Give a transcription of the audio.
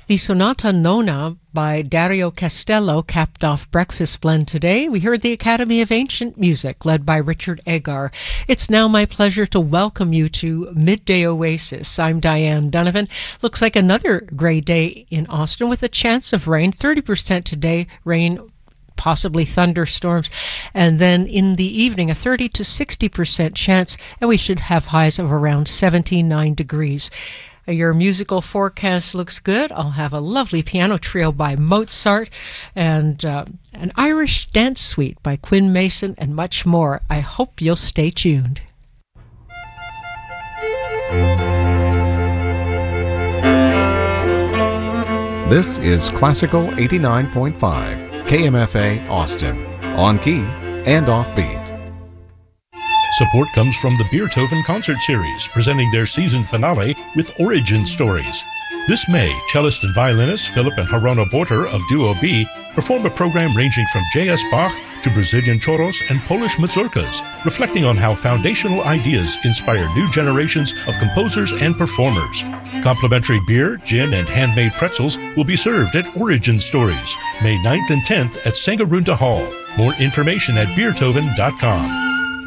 The Sonata Nona by Dario Castello capped off Breakfast Blend today. We heard the Academy of Ancient Music, led by Richard Agar. It's now my pleasure to welcome you to Midday Oasis. I'm Diane Donovan. Looks like another gray day in Austin with a chance of rain, 30% today, rain, possibly thunderstorms, and then in the evening a 30 to 60% chance, and we should have highs of around 79 degrees. Your musical forecast looks good. I'll have a lovely piano trio by Mozart and an Irish dance suite by Quinn Mason and much more. I hope you'll stay tuned. This is Classical 89.5 KMFA Austin, on key and offbeat. Support comes from the Beethoven Concert Series, presenting their season finale with Origin Stories. This May, cellist and violinist Philip and Harona Borter of Duo B perform a program ranging from J.S. Bach to Brazilian choros and Polish mazurkas, reflecting on how foundational ideas inspire new generations of composers and performers. Complimentary beer, gin, and handmade pretzels will be served at Origin Stories, May 9th and 10th at Sangarunda Hall. More information at beethoven.com.